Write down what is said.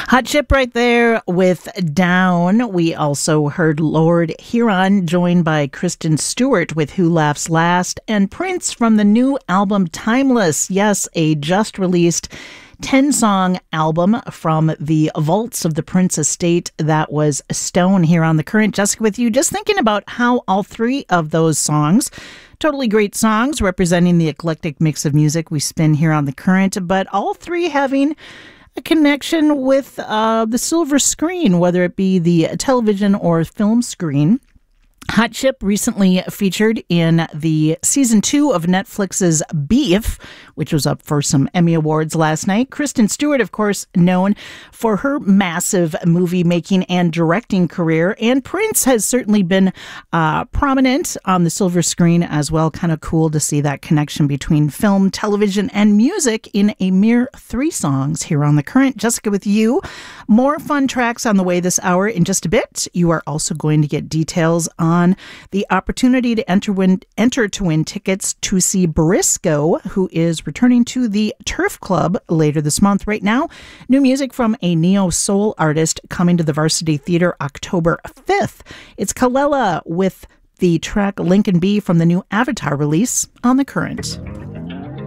Hot Chip right there with Down. We also heard Lord Huron joined by Kristen Stewart with Who Laughs Last, and Prince from the new album Timeless. Yes, a just released 10-song album from the vaults of the Prince estate. That was Stone here on The Current. Jessica with you, just thinking about how all three of those songs, totally great songs representing the eclectic mix of music we spin here on The Current, but all three having a connection with the silver screen, whether it be the television or film screen. Hot Chip recently featured in the season 2 of Netflix's Beef, which was up for some Emmy Awards last night. Kristen Stewart, of course, known for her massive movie making and directing career. And Prince has certainly been prominent on the silver screen as well. Kind of cool to see that connection between film, television, and music in a mere 3 songs here on The Current. Jessica with you. More fun tracks on the way this hour in just a bit. You are also going to get details on the opportunity to enter to win tickets to see Briscoe, who is returning to the Turf Club later this month. Right now, new music from a neo-soul artist coming to the Varsity Theater October 5th. It's Kalela with the track Lincoln B from the new Avatar release on The Current.